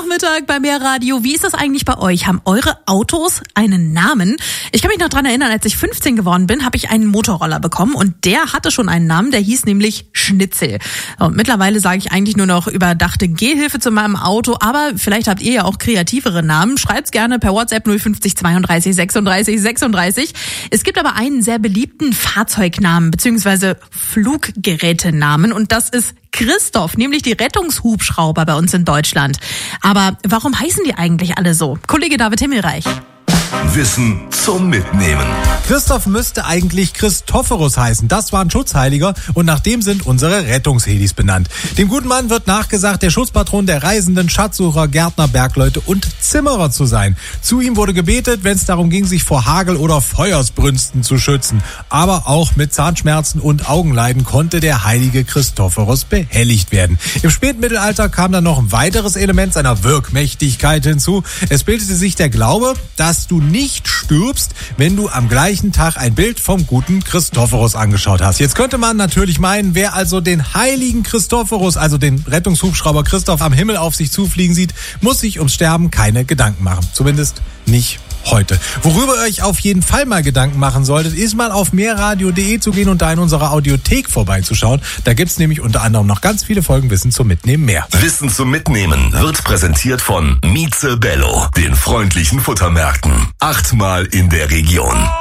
Nachmittag bei Mehrradio. Wie ist das eigentlich bei euch? Haben eure Autos einen Namen? Ich kann mich noch dran erinnern, als ich 15 geworden bin, habe ich einen Motorroller bekommen und der hatte schon einen Namen, der hieß nämlich Schnitzel. Und mittlerweile sage ich eigentlich nur noch überdachte Gehhilfe zu meinem Auto, aber vielleicht habt ihr ja auch kreativere Namen. Schreibt's gerne per WhatsApp 050 32 36 36. Es gibt aber einen sehr beliebten Fahrzeugnamen bzw. Fluggerätenamen und das ist Christoph, nämlich die Rettungshubschrauber bei uns in Deutschland. Aber warum heißen die eigentlich alle so? Kollege David Himmelreich. Wissen zum Mitnehmen. Christoph müsste eigentlich Christophorus heißen. Das war ein Schutzheiliger und nach dem sind unsere Rettungshelis benannt. Dem guten Mann wird nachgesagt, der Schutzpatron der Reisenden, Schatzsucher, Gärtner, Bergleute und Zimmerer zu sein. Zu ihm wurde gebetet, wenn es darum ging, sich vor Hagel oder Feuersbrünsten zu schützen. Aber auch mit Zahnschmerzen und Augenleiden konnte der heilige Christophorus behelligt werden. Im Spätmittelalter kam dann noch ein weiteres Element seiner Wirkmächtigkeit hinzu. Es bildete sich der Glaube, dass du nicht stirbst, wenn du am gleichen Tag ein Bild vom guten Christophorus angeschaut hast. Jetzt könnte man natürlich meinen, wer also den heiligen Christophorus, also den Rettungshubschrauber Christoph am Himmel auf sich zufliegen sieht, muss sich ums Sterben keine Gedanken machen. Zumindest nicht heute. Worüber ihr euch auf jeden Fall mal Gedanken machen solltet, ist mal auf mehrradio.de zu gehen und da in unserer Audiothek vorbeizuschauen. Da gibt's nämlich unter anderem noch ganz viele Folgen Wissen zum Mitnehmen mehr. Wissen zum Mitnehmen wird präsentiert von Mieze Bello, den freundlichen Futtermärkten. 8-mal in der Region.